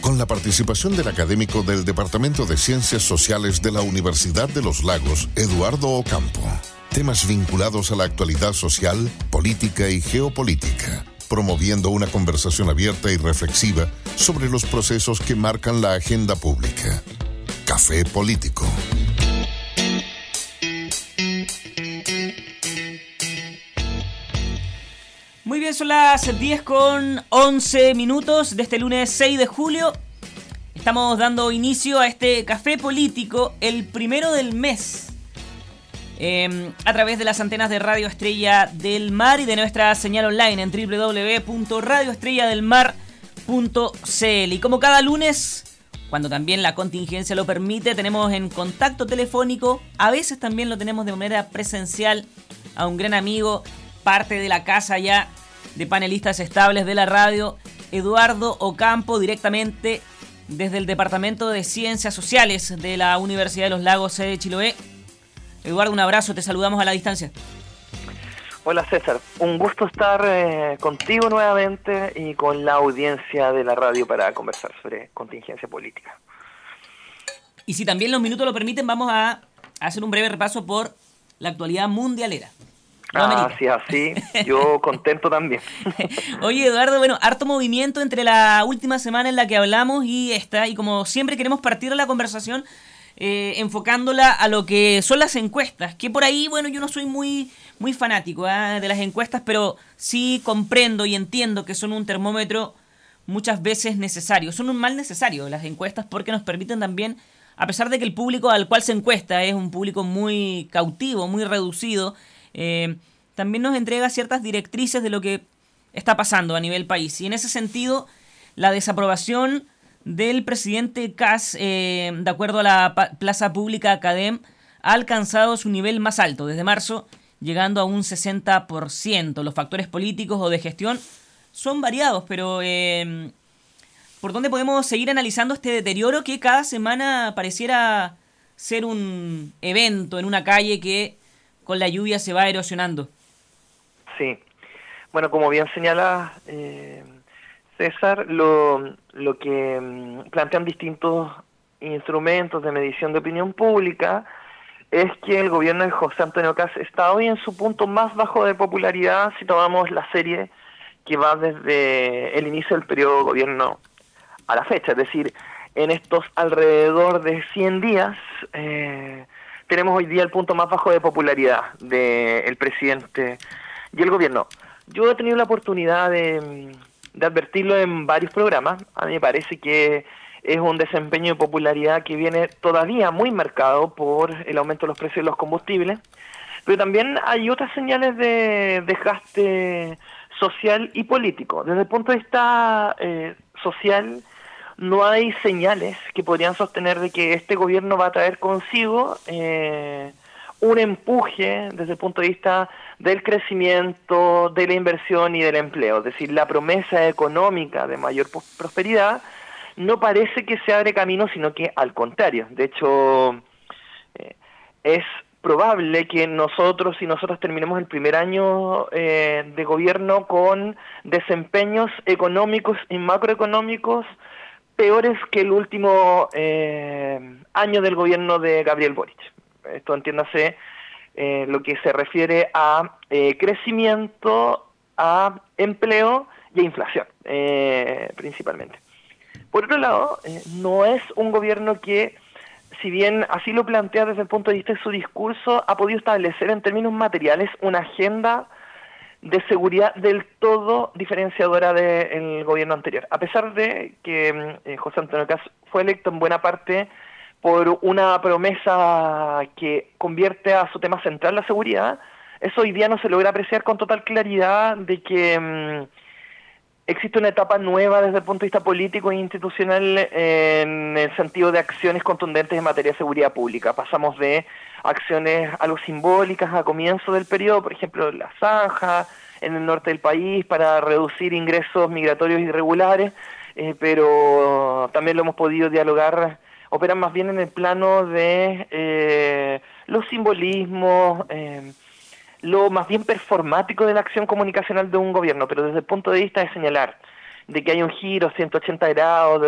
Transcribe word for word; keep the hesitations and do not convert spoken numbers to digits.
con la participación del académico del Departamento de Ciencias Sociales de la Universidad de los Lagos, Eduardo Ocampo. Temas vinculados a la actualidad social, política y geopolítica, promoviendo una conversación abierta y reflexiva sobre los procesos que marcan la agenda pública. Café Político. Muy bien, son las diez con once minutos de este lunes seis de julio. Estamos dando inicio a este Café Político, el primero del mes, eh, a través de las antenas de Radio Estrella del Mar y de nuestra señal online en doble u doble u doble u punto radio estrella del mar punto c l. Y como cada lunes, cuando también la contingencia lo permite, tenemos en contacto telefónico, a veces también lo tenemos de manera presencial, a un gran amigo, parte de la casa ya de panelistas estables de la radio, Eduardo Ocampo, directamente desde el Departamento de Ciencias Sociales de la Universidad de los Lagos, sede de Chiloé. Eduardo, un abrazo, te saludamos a la distancia. Hola César, un gusto estar eh, contigo nuevamente y con la audiencia de la radio para conversar sobre contingencia política. Y si también los minutos lo permiten, vamos a hacer un breve repaso por la actualidad mundialera. Ah, sí, así, yo contento también. Oye, Eduardo, bueno, harto movimiento entre la última semana en la que hablamos y esta, y como siempre queremos partir la conversación eh, enfocándola a lo que son las encuestas, que por ahí, bueno, yo no soy muy, muy fanático ¿eh? de las encuestas, pero sí comprendo y entiendo que son un termómetro muchas veces necesario, son un mal necesario las encuestas porque nos permiten también, a pesar de que el público al cual se encuesta es un público muy cautivo, muy reducido, Eh, también nos entrega ciertas directrices de lo que está pasando a nivel país. Y en ese sentido, la desaprobación del presidente Kast, eh, de acuerdo a la pa- Plaza Pública Academ, ha alcanzado su nivel más alto desde marzo, llegando a un sesenta por ciento. Los factores políticos o de gestión son variados, pero eh, ¿por dónde podemos seguir analizando este deterioro que cada semana pareciera ser un evento en una calle que con la lluvia se va erosionando? Sí, bueno, como bien señala eh, César, lo, lo que mm, plantean distintos instrumentos de medición de opinión pública es que el gobierno de José Antonio Kast está hoy en su punto más bajo de popularidad si tomamos la serie que va desde el inicio del periodo de gobierno a la fecha, es decir, en estos alrededor de cien días, eh, tenemos hoy día el punto más bajo de popularidad del presidente y el gobierno. Yo he tenido la oportunidad de, de advertirlo en varios programas. A mí me parece que es un desempeño de popularidad que viene todavía muy marcado por el aumento de los precios de los combustibles, pero también hay otras señales de desgaste social y político. Desde el punto de vista eh, social, no hay señales que podrían sostener de que este gobierno va a traer consigo eh, un empuje desde el punto de vista del crecimiento, de la inversión y del empleo. Es decir, la promesa económica de mayor prosperidad no parece que se abre camino, sino que al contrario. De hecho, eh, es probable que nosotros y nosotros terminemos el primer año eh, de gobierno con desempeños económicos y macroeconómicos peores que el último eh, año del gobierno de Gabriel Boric. Esto entiéndase eh, lo que se refiere a eh, crecimiento, a empleo y a inflación, eh, principalmente. Por otro lado, eh, no es un gobierno que, si bien así lo plantea desde el punto de vista de su discurso, ha podido establecer en términos materiales una agenda de seguridad del todo diferenciadora del gobierno anterior. A pesar de que eh, José Antonio Kast fue electo en buena parte por una promesa que convierte a su tema central la seguridad, eso hoy día no se logra apreciar con total claridad de que mm, existe una etapa nueva desde el punto de vista político e institucional en el sentido de acciones contundentes en materia de seguridad pública. Pasamos de acciones algo simbólicas a comienzo del periodo, por ejemplo, la zanja en el norte del país para reducir ingresos migratorios irregulares, eh, pero también lo hemos podido dialogar, operan más bien en el plano de eh, los simbolismos, eh, lo más bien performático de la acción comunicacional de un gobierno, pero desde el punto de vista de señalar de que hay un giro ciento ochenta grados, de